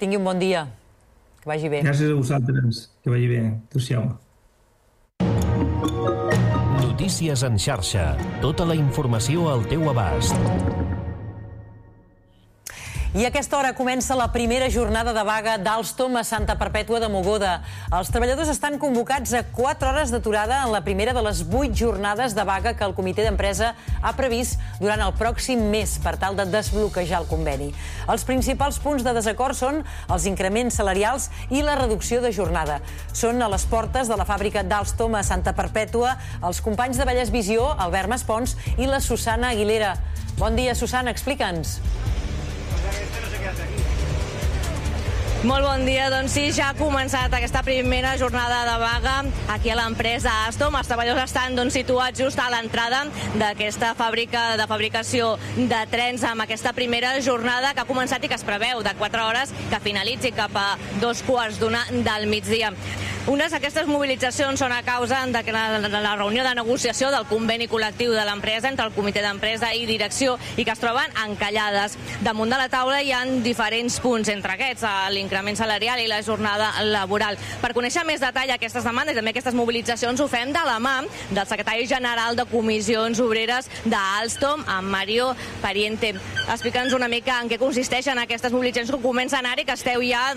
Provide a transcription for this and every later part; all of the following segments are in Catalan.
Tingui un bon dia. Que vagi bé. Gràcies a vosaltres. Que vagi bé. Adéu-siau. Notícies en xarxa. Tota la informació al teu abast. I a aquesta hora comença la primera jornada de vaga d'Alstom a Santa Perpètua de Mogoda. Els treballadors estan convocats a 4 hores d'aturada en la primera de les 8 jornades de vaga que el comitè d'empresa ha previst durant el pròxim mes per tal de desbloquejar el conveni. Els principals punts de desacord són els increments salarials i la reducció de jornada. Són a les portes de la fàbrica d'Alstom a Santa Perpètua els companys de Vallès Visió, Albert Maspons i la Susana Aguilera. Bon dia, Susana, explica'ns. Molt bon dia. Doncs sí, ja ha començat aquesta primera jornada de vaga aquí a l'empresa Alstom. Els treballadors estan situats just a l'entrada d'aquesta fàbrica de fabricació de trens amb aquesta primera jornada que ha començat i que es preveu de 4 hores que finalitzi cap a 2:15 del migdia. Unes d'aquestes mobilitzacions són a causa de que la reunió de negociació del conveni col·lectiu de l'empresa entre el comitè d'empresa i direcció i que es troben encallades. Damunt de la taula hi ha diferents punts, entre aquests l'increment salarial i la jornada laboral. Per conèixer més detall aquestes demandes i també aquestes mobilitzacions ho fem de la mà del secretari general de Comissions Obreres d'Alstom, en Mario Pariente. Explica'ns una mica en què consisteixen aquestes mobilitzacions que comencen ara i que esteu ja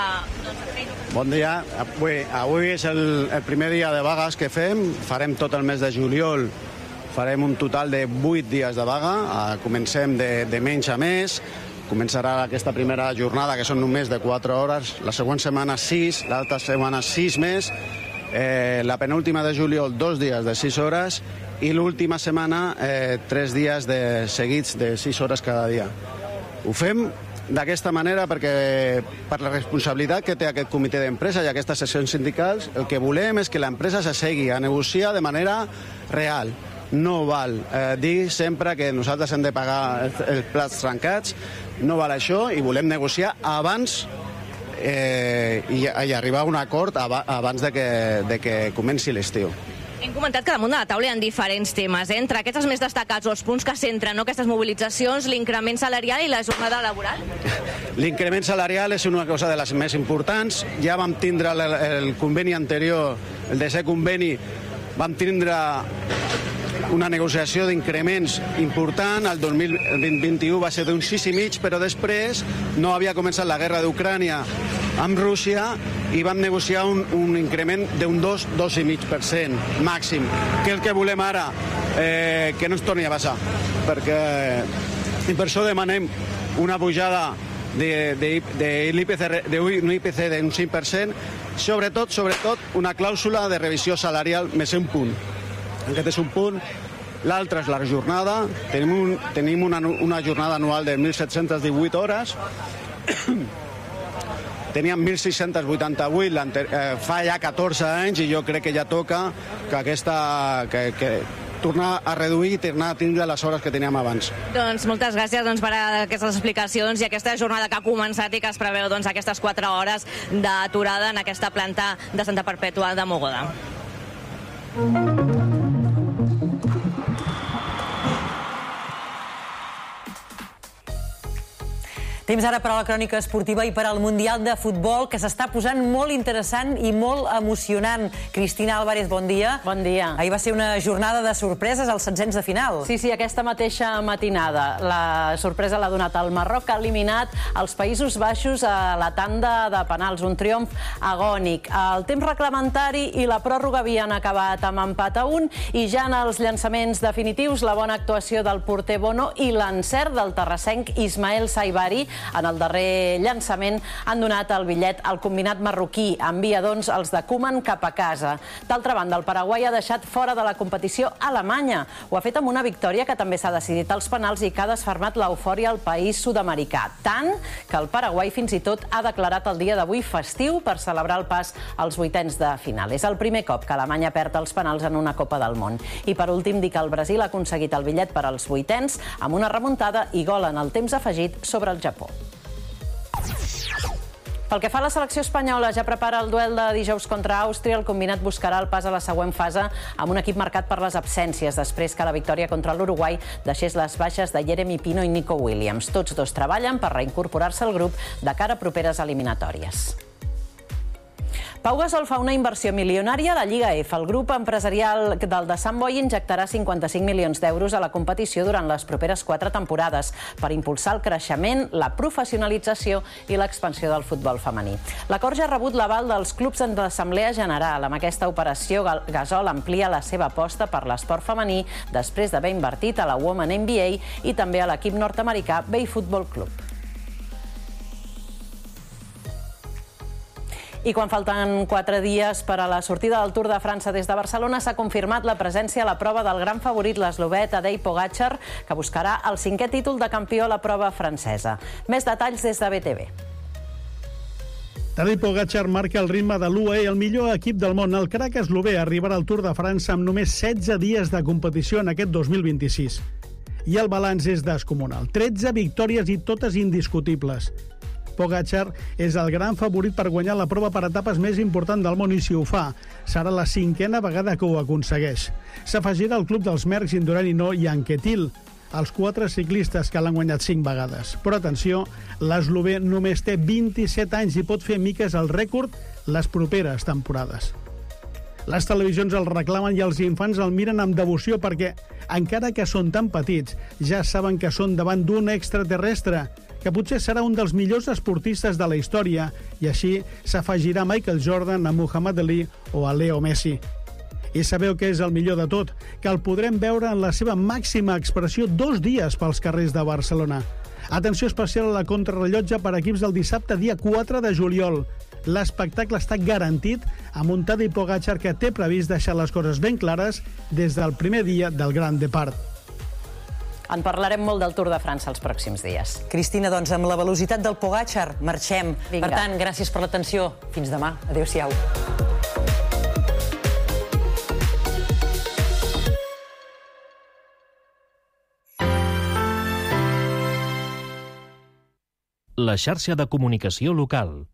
Bon dia. Avui és el primer dia de vagues que fem. Farem tot el mes de juliol. Farem un total de 8 dies de vaga. Comencem de menys a més. Començarà aquesta primera jornada, que són només de 4 hores. La següent setmana 6, l'altra setmana 6 més. La penúltima de juliol 2 dies de 6 hores. I l'última setmana 3 dies seguits de 6 hores cada dia. Ho fem d'aquesta manera perquè per la responsabilitat que té aquest comitè d'empresa i aquestes sessions sindicals, el que volem és que l'empresa s'assegui a negociar de manera real. No val dir sempre que nosaltres hem de pagar els plats trencats, no val això i volem negociar abans i arribar a un acord abans de que comenci l'estiu. Hem comentat que damunt de la taula hi ha diferents temes. Entre aquests els més destacats o els punts que centren aquestes mobilitzacions, l'increment salarial i la jornada laboral? L'increment salarial és una cosa de les més importants. Ja vam tindre el conveni anterior, el desè conveni, vam tindre una negociació d'increments important. El 2021 va ser d'un 6,5, però després no havia començat la guerra d'Ucrània amb Rússia i vam negociar un increment d'un 2,5% màxim, que és el que volem ara, que no ens torni a passar. I per això demanem una pujada d'un IPC d'un 5%, sobretot una clàusula de revisió salarial més un punt. Aquest és un punt. L'altre és la jornada. Tenim una jornada anual de 1.718 hores. Teníem 1.688 fa ja 14 anys i jo crec que ja toca que tornar a reduir i tornar a tindre les hores que teníem abans. Doncs moltes gràcies per aquestes explicacions i aquesta jornada que ha començat i que es preveu aquestes 4 hores d'aturada en aquesta planta de Santa Perpètua de Mogoda. Temps ara per a la crònica esportiva i per al Mundial de Futbol, que s'està posant molt interessant i molt emocionant. Cristina Álvarez, bon dia. Bon dia. Ahir va ser una jornada de sorpreses als setzents de final. Sí, aquesta mateixa matinada. La sorpresa l'ha donat el Marroc, que ha eliminat els Països Baixos a la tanda de penals. Un triomf agònic. El temps reglamentari i la pròrroga havien acabat amb empat a 1 i ja en els llançaments definitius la bona actuació del porter Bono i l'encert del terrassenc Ismael Saibari en el darrer llançament han donat el bitllet al combinat marroquí. Envia, doncs, els de Koeman cap a casa. D'altra banda, el Paraguai ha deixat fora de la competició Alemanya. Ho ha fet amb una victòria que també s'ha decidit als penals i que ha desfermat l'eufòria al país sud-americà. Tant que el Paraguai fins i tot ha declarat el dia d'avui festiu per celebrar el pas als vuitens de final. És el primer cop que Alemanya perd els penals en una Copa del Món. I per últim, dir que el Brasil ha aconseguit el bitllet per als vuitens amb una remuntada i gol en el temps afegit sobre el Japó. Pel que fa a la selecció espanyola, ja prepara el duel de dijous contra Àustria. El combinat buscarà el pas a la següent fase amb un equip marcat per les absències, després que la victòria contra l'Uruguai deixés les baixes de Jeremy Pino i Nico Williams. Tots dos treballen per reincorporar-se al grup de cara a properes eliminatòries. Pau Gasol fa una inversió milionària a la Lliga F. El grup empresarial del de Sant Boi injectarà 55 milions d'euros a la competició durant les properes 4 temporades per impulsar el creixement, la professionalització i l'expansió del futbol femení. L'acord ja ha rebut l'aval dels clubs en l'Assemblea General. Amb aquesta operació, Gasol amplia la seva aposta per l'esport femení després d'haver invertit a la Women NBA i també a l'equip nord-americà Bay Football Club. I quan falten 4 dies per a la sortida del Tour de França des de Barcelona, s'ha confirmat la presència a la prova del gran favorit, l'eslovè Tadej Pogačar, que buscarà el 5è títol de campió a la prova francesa. Més detalls des de BTV. Tadej Pogačar marca el ritme de l'UAE, el millor equip del món. El crac eslové arribarà al Tour de França amb només 16 dies de competició en aquest 2026. I el balanç és descomunal. 13 victòries i totes indiscutibles. Pogačar és el gran favorit per guanyar la prova per etapes més important del món i si ho fa, serà la 5a vegada que ho aconsegueix. S'afegirà al club dels Merckx, Indurain, Hinault i Anquetil, els 4 ciclistes que l'han guanyat 5 vegades. Però atenció, l'eslovè només té 27 anys i pot fer miques el rècord les properes temporades. Les televisions el reclamen i els infants el miren amb devoció perquè, encara que són tan petits, ja saben que són davant d'un extraterrestre, que potser serà un dels millors esportistes de la història, i així s'afegirà Michael Jordan, a Muhammad Ali o a Leo Messi. I sabeu què és el millor de tot? Que el podrem veure en la seva màxima expressió 2 dies pels carrers de Barcelona. Atenció especial a la contrarrellotge per equips del dissabte, dia 4 de juliol. L'espectacle està garantit amb un Tadej Pogačar que té previst deixar les coses ben clares des del primer dia del Gran Depart. En parlarem molt del Tour de França els pròxims dies. Cristina, doncs amb la velocitat del Pogačar marxem. Vinga. Per tant, gràcies per l'atenció. Fins demà. Adéu-siau. La xarxa de comunicació local.